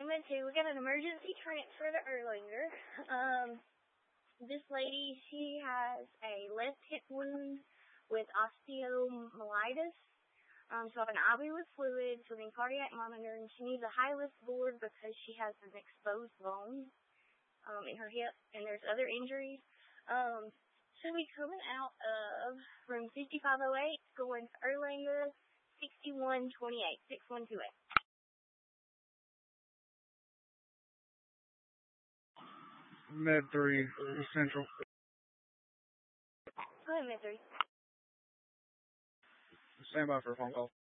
Med 2, we got an emergency transfer to Erlanger. This lady, she has a left hip wound with osteomyelitis. She'll have an IV with fluid, she'll need cardiac monitor, and she needs a high-lift board because she has an exposed bone in her hip, and there's other injuries. She'll be coming out of room 5508, going to Erlanger, 6128, 6128. Med 3, Central. Go ahead, Med 3. Stand by for a phone call.